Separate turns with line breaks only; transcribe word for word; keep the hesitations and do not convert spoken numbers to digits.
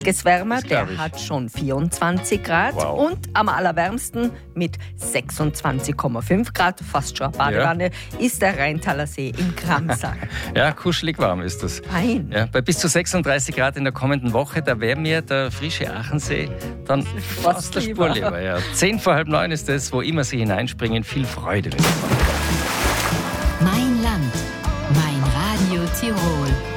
Es wärmer,
Das glaub
der
ich.
hat schon vierundzwanzig Grad
Wow.
und am allerwärmsten mit sechsundzwanzig Komma fünf Grad, fast schon eine Badewanne, ist der Rheintaler See in Gramsack.
Ja, kuschelig warm ist das.
Fein.
Ja, bei bis zu sechsunddreißig Grad in der kommenden Woche, da wäre mir der frische Achensee dann fast der Spur
lieber.
lieber. Ja. Zehn vor halb neun ist es, wo immer Sie hineinspringen. Viel Freude.
Mein Land, mein Radio Tirol.